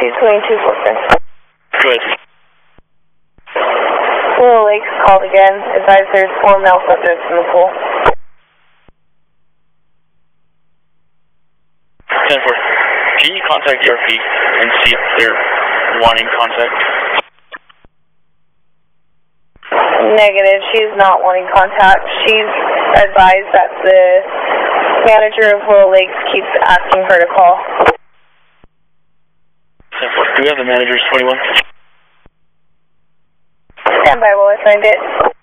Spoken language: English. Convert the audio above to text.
22246. Good. Willow Lakes called again. Advise there's 4 male subjects in the pool. 10-4. Can you contact the RP and see if they're wanting contact? Negative. She's not wanting contact. She's advised that the manager of Willow Lakes keeps asking her to call. 10-4. Do we have the manager's 21? Stand by while I find it.